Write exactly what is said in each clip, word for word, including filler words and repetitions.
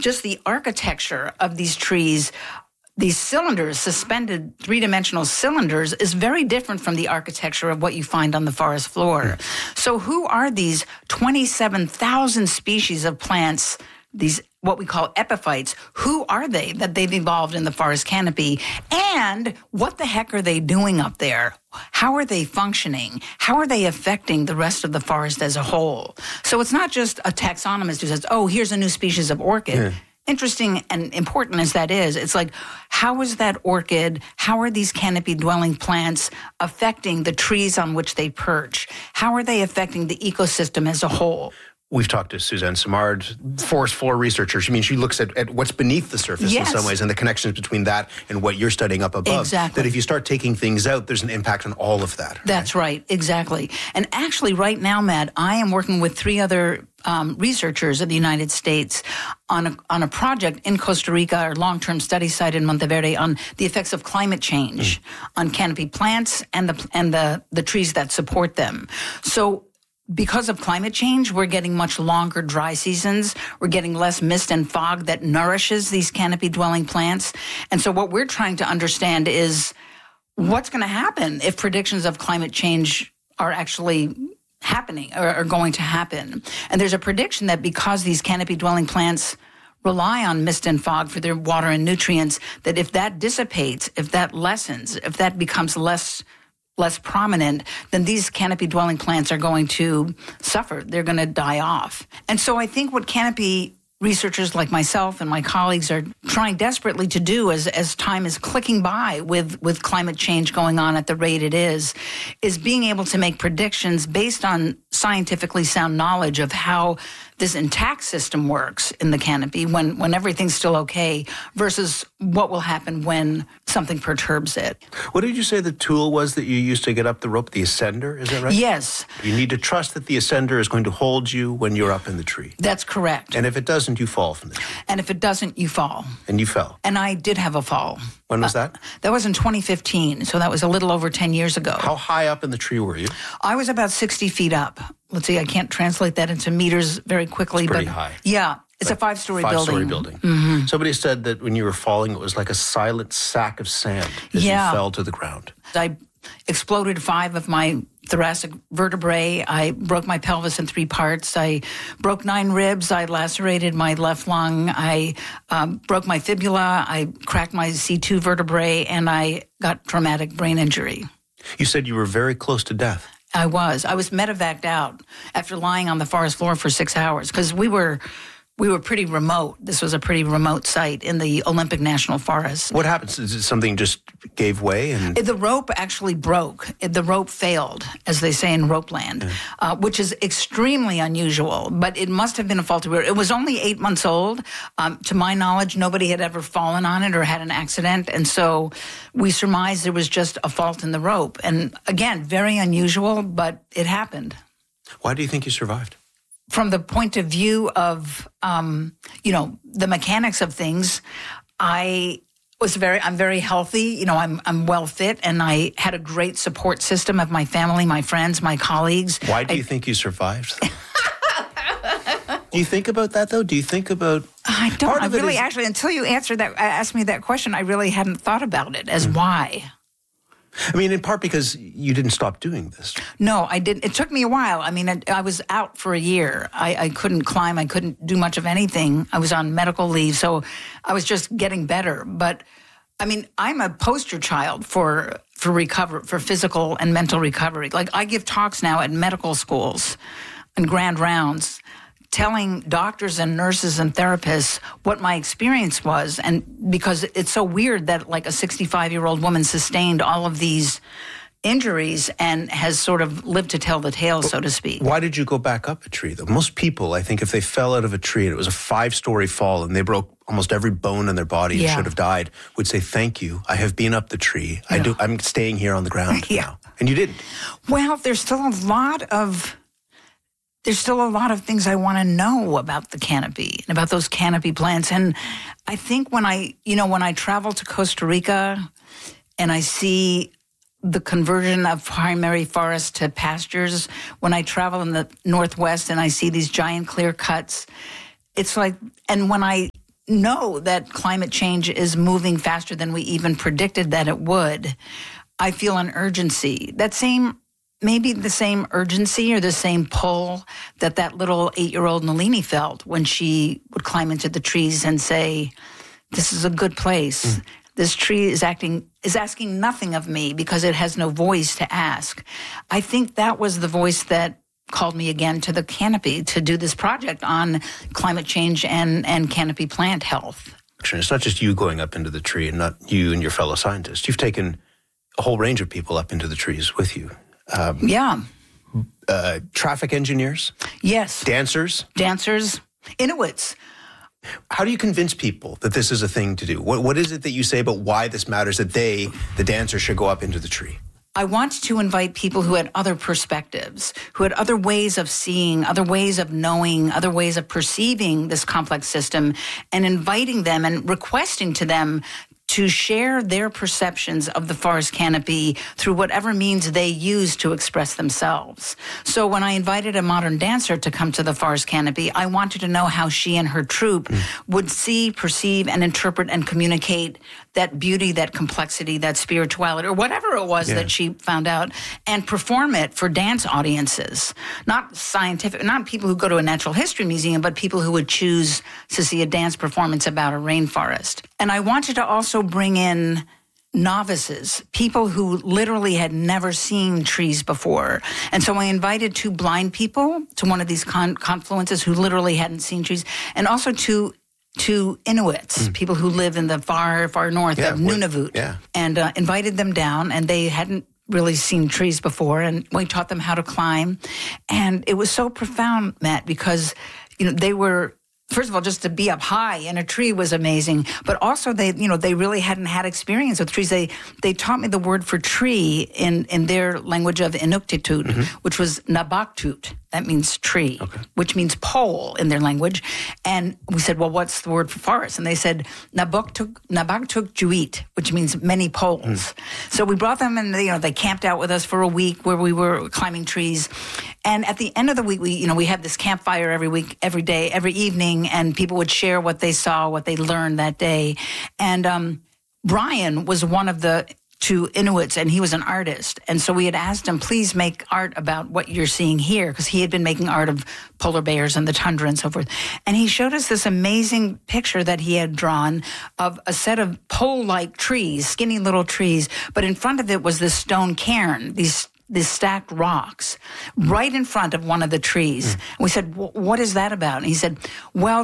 just the architecture of these trees, these cylinders, suspended three-dimensional cylinders, is very different from the architecture of what you find on the forest floor. Yeah. So who are these twenty-seven thousand species of plants, these what we call epiphytes? Who are they that they've evolved in the forest canopy? And what the heck are they doing up there? How are they functioning? How are they affecting the rest of the forest as a whole? So it's not just a taxonomist who says, oh, here's a new species of orchid. Yeah. Interesting and important as that is, it's like, how is that orchid, how are these canopy-dwelling plants affecting the trees on which they perch? How are they affecting the ecosystem as a whole? We've talked to Suzanne Simard, forest floor researcher. She means she looks at, at what's beneath the surface yes. in some ways and the connections between that and what you're studying up above. Exactly. That if you start taking things out, there's an impact on all of that. That's right, right exactly. And actually right now, Matt, I am working with three other um, researchers in the United States on a, on a project in Costa Rica, our long-term study site in Monteverde, on the effects of climate change mm. on canopy plants and the and the, the trees that support them. So because of climate change, we're getting much longer dry seasons. We're getting less mist and fog that nourishes these canopy-dwelling plants. And so what we're trying to understand is what's going to happen if predictions of climate change are actually happening or are going to happen. And there's a prediction that because these canopy-dwelling plants rely on mist and fog for their water and nutrients, that if that dissipates, if that lessens, if that becomes less less prominent, then these canopy-dwelling plants are going to suffer. They're going to die off. And so I think what canopy researchers like myself and my colleagues are trying desperately to do as, as time is clicking by with, with climate change going on at the rate it is, is being able to make predictions based on scientifically sound knowledge of how this intact system works in the canopy when, when everything's still okay versus what will happen when something perturbs it. What did you say the tool was that you used to get up the rope? The ascender, is that right? Yes. You need to trust that the ascender is going to hold you when you're up in the tree. That's correct. And if it doesn't, you fall from the tree. And if it doesn't, you fall. And you fell. And I did have a fall. When was that? Uh, that was in twenty fifteen, so that was a little over ten years ago. How high up in the tree were you? I was about sixty feet up. Let's see, I can't translate that into meters very quickly. It's pretty but high. Yeah, it's like a five-story building. Five-story building. Mm-hmm. Somebody said that when you were falling, it was like a silent sack of sand as yeah. you fell to the ground. I exploded five of my thoracic vertebrae. I broke my pelvis in three parts. I broke nine ribs. I lacerated my left lung. I um, broke my fibula. I cracked my C two vertebrae, and I got traumatic brain injury. You said you were very close to death. I was. I was medevaced out after lying on the forest floor for six hours because we were we were pretty remote. This was a pretty remote site in the Olympic National Forest. What happened? Is it something just gave way? And the rope actually broke. The rope failed, as they say in rope land, yeah. uh, which is extremely unusual. But it must have been a faulty rope. It was only eight months old. Um, to my knowledge, nobody had ever fallen on it or had an accident. And so we surmised there was just a fault in the rope. And again, very unusual, but it happened. Why do you think you survived? From the point of view of, um, you know, the mechanics of things, I was very, I'm very healthy. You know, I'm I'm well fit, and I had a great support system of my family, my friends, my colleagues. Why do I, you think you survived? Do you think about that, though? Do you think about... I don't. I really, is, actually, until you answered that, asked me that question, I really hadn't thought about it as mm-hmm. why. I mean, in part because you didn't stop doing this. No, I didn't. It took me a while. I mean, I, I was out for a year. I, I couldn't climb. I couldn't do much of anything. I was on medical leave, so I was just getting better. But, I mean, I'm a poster child for for recover, for physical and mental recovery. Like, I give talks now at medical schools and grand rounds, telling doctors and nurses and therapists what my experience was. And because it's so weird that like a sixty-five-year-old woman sustained all of these injuries and has sort of lived to tell the tale, so to speak. Why did you go back up a tree, though? Most people, I think, if they fell out of a tree and it was a five-story fall and they broke almost every bone in their body and yeah. should have died, would say, thank you, I have been up the tree. Yeah. I do, I'm staying here on the ground yeah. now. And you didn't. Well, there's still a lot of... There's still a lot of things I want to know about the canopy and about those canopy plants. And I think when I, you know, when I travel to Costa Rica and I see the conversion of primary forest to pastures, when I travel in the Northwest and I see these giant clear cuts, it's like, and when I know that climate change is moving faster than we even predicted that it would, I feel an urgency. That same, maybe the same urgency or the same pull that that little eight-year-old Nalini felt when she would climb into the trees and say, this is a good place. Mm. This tree is acting is asking nothing of me because it has no voice to ask. I think that was the voice that called me again to the canopy to do this project on climate change and, and canopy plant health. It's not just you going up into the tree and not you and your fellow scientists. You've taken a whole range of people up into the trees with you. Um, yeah. Uh, traffic engineers? Yes. Dancers? Dancers. Inuits. How do you convince people that this is a thing to do? What, what is it that you say about why this matters, that they, the dancers, should go up into the tree? I want to invite people who had other perspectives, who had other ways of seeing, other ways of knowing, other ways of perceiving this complex system, and inviting them and requesting to them to share their perceptions of the forest canopy through whatever means they use to express themselves. So when I invited a modern dancer to come to the forest canopy, I wanted to know how she and her troupe mm. would see, perceive, and interpret and communicate that beauty, that complexity, that spirituality, or whatever it was yeah. that she found out, and perform it for dance audiences. Not scientific, not people who go to a natural history museum, but people who would choose to see a dance performance about a rainforest. And I wanted to also bring in novices, people who literally had never seen trees before. And so I invited two blind people to one of these con- confluences who literally hadn't seen trees, and also two to Inuits, mm. people who live in the far, far north yeah, of Nunavut, yeah. and uh, invited them down, and they hadn't really seen trees before, and we taught them how to climb. And it was so profound, Matt, because, you know, they were, first of all, just to be up high in a tree was amazing, but also they, you know, they really hadn't had experience with trees. They they taught me the word for tree in, in their language of Inuktitut, mm-hmm. which was nabaktut. That means tree, okay. which means pole in their language. And we said, well, what's the word for forest? And they said, Nabaktuk, Nabaktuk Juit, which means many poles. Mm. So we brought them and, you know, they camped out with us for a week where we were climbing trees. And at the end of the week, we, you know, we had this campfire every week, every day, every evening, and people would share what they saw, what they learned that day. And um, Brian was one of the to Inuits, and he was an artist. And so we had asked him, please make art about what you're seeing here, because he had been making art of polar bears and the tundra and so forth. And he showed us this amazing picture that he had drawn of a set of pole-like trees, skinny little trees, but in front of it was this stone cairn, these these stacked rocks, right in front of one of the trees. Mm. And we said, what is that about? And he said, well,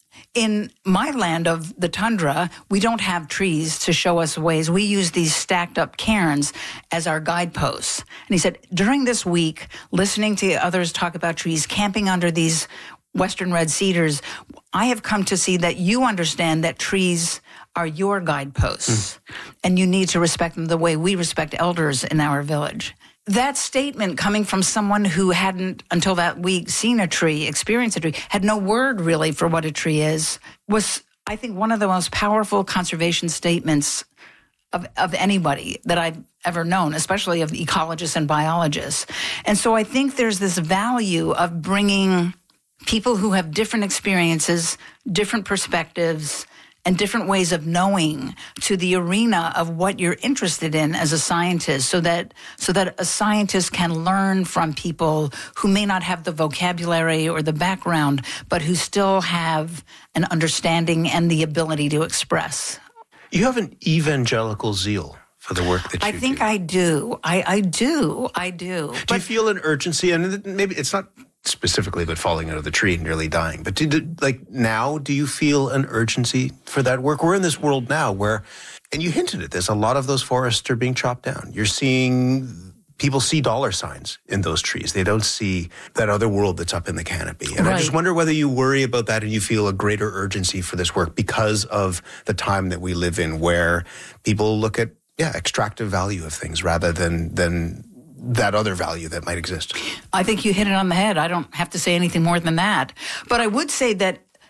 in my land of the tundra, we don't have trees to show us ways. We use these stacked up cairns as our guideposts. And he said, during this week, listening to others talk about trees, camping under these western red cedars, I have come to see that you understand that trees are your guideposts, mm. and you need to respect them the way we respect elders in our village. That statement coming from someone who hadn't, until that week, seen a tree, experienced a tree, had no word really for what a tree is, was, I think, one of the most powerful conservation statements of, of anybody that I've ever known, especially of ecologists and biologists. And so I think there's this value of bringing people who have different experiences, different perspectives, and different ways of knowing to the arena of what you're interested in as a scientist, so that so that a scientist can learn from people who may not have the vocabulary or the background, but who still have an understanding and the ability to express. You have an evangelical zeal for the work that you I do. think I do. I, I do. I do. Do but, you feel an urgency? And maybe it's not specifically about falling out of the tree and nearly dying, but do, do, like now, do you feel an urgency for that work? We're in this world now where, and you hinted at this, a lot of those forests are being chopped down. You're seeing, people see dollar signs in those trees. They don't see that other world that's up in the canopy. And right. I just wonder whether you worry about that and you feel a greater urgency for this work because of the time that we live in, where people look at, yeah, extractive value of things rather than than that other value that might exist. I think you hit it on the head. I don't have to say anything more than that. But I would say that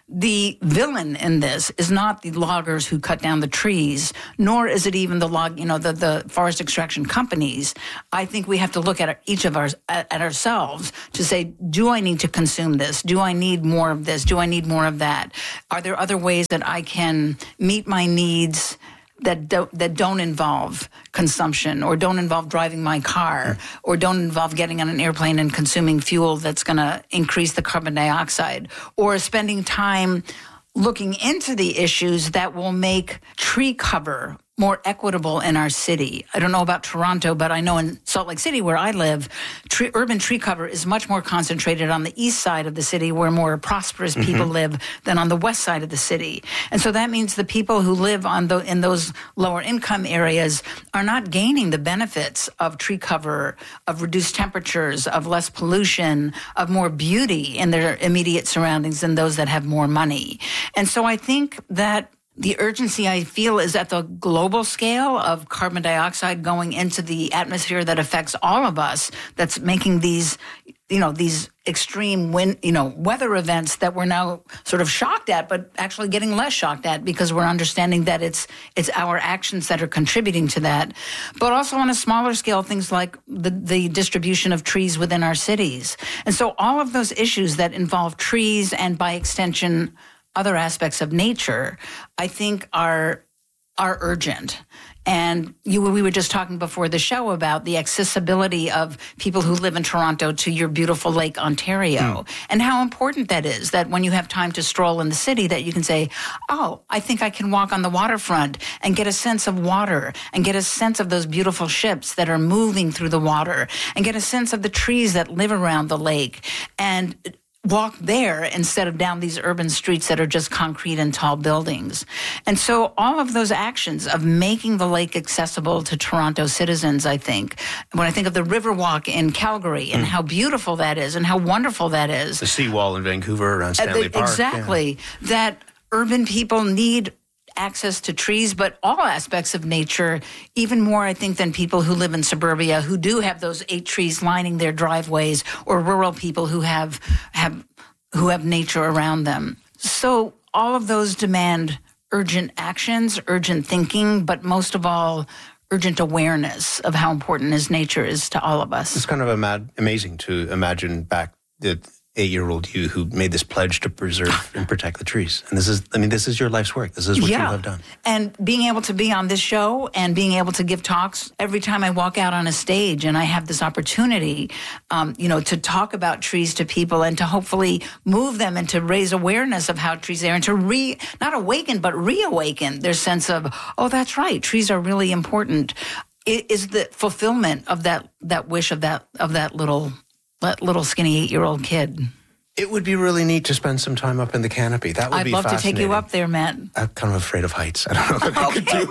the villain in this is not the loggers who cut down the trees, nor is it even the log, you know, the, the forest extraction companies. I think we have to look at each of our at, at ourselves to say, do I need to consume this? Do I need more of this? Do I need more of that? Are there other ways that I can meet my needs that don't, that don't involve consumption, or don't involve driving my car, or don't involve getting on an airplane and consuming fuel that's going to increase the carbon dioxide, or spending time looking into the issues that will make tree cover more equitable in our city. I don't know about Toronto, but I know in Salt Lake City, where I live, tree, urban tree cover is much more concentrated on the east side of the city, where more prosperous people mm-hmm. live, than on the west side of the city. And so that means the people who live on the, in those lower income areas are not gaining the benefits of tree cover, of reduced temperatures, of less pollution, of more beauty in their immediate surroundings than those that have more money. And so I think that the urgency I feel is at the global scale of carbon dioxide going into the atmosphere that affects all of us, that's making these, you know, these extreme wind, you know, weather events that we're now sort of shocked at, but actually getting less shocked at because we're understanding that it's it's our actions that are contributing to that. But also on a smaller scale, things like the, the distribution of trees within our cities. And so all of those issues that involve trees and by extension other aspects of nature, I think are are urgent. And you, we were just talking before the show about the accessibility of people who live in Toronto to your beautiful Lake Ontario, mm. and how important that is, that when you have time to stroll in the city, that you can say, oh, I think I can walk on the waterfront and get a sense of water, and get a sense of those beautiful ships that are moving through the water, and get a sense of the trees that live around the lake, and walk there instead of down these urban streets that are just concrete and tall buildings. And so all of those actions of making the lake accessible to Toronto citizens, I think, when I think of the Riverwalk in Calgary and mm. how beautiful that is and how wonderful that is. The seawall in Vancouver around Stanley uh, the, Park. Exactly. Yeah. That urban people need access to trees, but all aspects of nature, even more, I think, than people who live in suburbia, who do have those eight trees lining their driveways, or rural people who have have who have nature around them. So all of those demand urgent actions, urgent thinking, but most of all, urgent awareness of how important his nature is to all of us. It's kind of ama- amazing to imagine back the eight-year-old you who made this pledge to preserve and protect the trees. And this is, I mean, this is your life's work. This is what yeah. you have done. And being able to be on this show and being able to give talks every time I walk out on a stage and I have this opportunity, um, you know, to talk about trees to people and to hopefully move them and to raise awareness of how trees are, and to re, not awaken, but reawaken their sense of, oh, that's right, trees are really important. It is the fulfillment of that, that wish of that, of that little That little skinny eight-year-old kid. It would be really neat to spend some time up in the canopy. That would I'd be love fascinating. to take you up there, Matt. I'm kind of afraid of heights. I don't know if I could do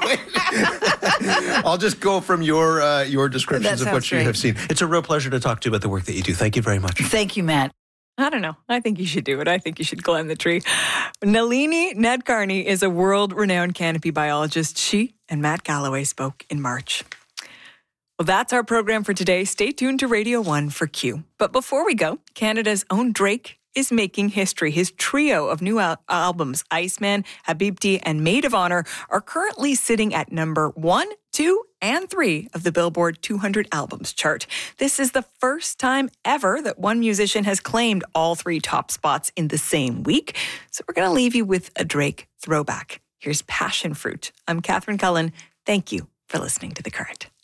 it. I'll just go from your uh, your descriptions of what you great. have seen. It's a real pleasure to talk to you about the work that you do. Thank you very much. Thank you, Matt. I don't know. I think you should do it. I think you should climb the tree. Nalini Nadkarni is a world-renowned canopy biologist. She and Matt Galloway spoke in March. Well, that's our program for today. Stay tuned to Radio one for Q. But before we go, Canada's own Drake is making history. His trio of new al- albums, Iceman, Habibti, and Maid of Honor, are currently sitting at number one, two, and three of the Billboard two hundred Albums chart. This is the first time ever that one musician has claimed all three top spots in the same week. So we're going to leave you with a Drake throwback. Here's Passion Fruit. I'm Catherine Cullen. Thank you for listening to The Current.